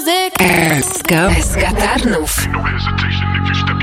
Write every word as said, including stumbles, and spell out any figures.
Let's go. Escatarnów. No hesitation if you step